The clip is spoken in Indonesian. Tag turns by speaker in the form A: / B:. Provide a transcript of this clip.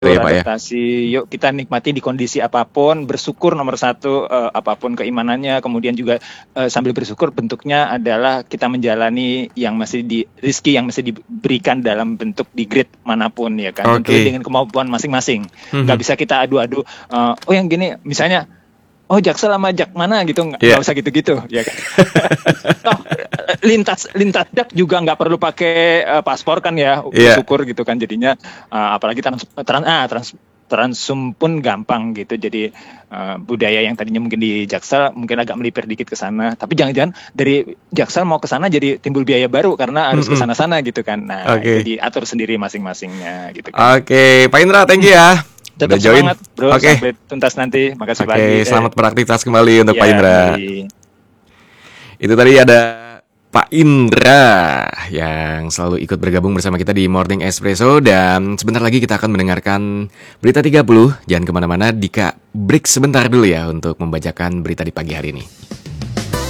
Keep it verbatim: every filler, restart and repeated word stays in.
A: ya Pak ya.
B: Adaptasi, yuk kita nikmati di kondisi apapun, bersyukur nomor satu, uh, apapun keimanannya, kemudian juga uh, sambil bersyukur bentuknya adalah kita menjalani yang masih di rezeki yang masih diberikan dalam bentuk di grade manapun ya kan, tentu
A: Oke.
B: dengan kemampuan masing-masing.
A: Mhm.
B: Nggak bisa kita adu-adu, uh, oh yang gini misalnya, oh Jaksel sama Jak mana gitu, nggak
A: Iya.
B: nggak usah gitu-gitu ya kan. Toh, lintas lintas Jak juga nggak perlu pakai uh, paspor kan ya,
A: Iya.
B: syukur gitu kan jadinya, uh, apalagi trans, trans ah trans transum pun gampang gitu. Jadi uh, budaya yang tadinya mungkin di Jaksel mungkin agak melipir dikit ke sana, tapi jangan-jangan dari Jaksel mau ke sana jadi timbul biaya baru karena harus ke
A: Mm-mm.
B: sana-sana gitu kan. Nah,
A: Oke.
B: jadi atur sendiri masing-masingnya gitu kan.
A: Oke, Pak Indra, thank you ya.
B: Tetap
A: Udah join.
B: semangat bro,
A: Oke.
B: sampai tuntas nanti. Makasih
A: Oke,
B: lagi.
A: selamat beraktivitas kembali untuk
B: Ya,
A: Pak Indra.
B: kembali.
A: Itu tadi ada Pak Indra yang selalu ikut bergabung bersama kita di Morning Espresso. Dan sebentar lagi kita akan mendengarkan Berita tiga puluh. Jangan kemana-mana, Dika break sebentar dulu ya untuk membacakan berita di pagi hari ini.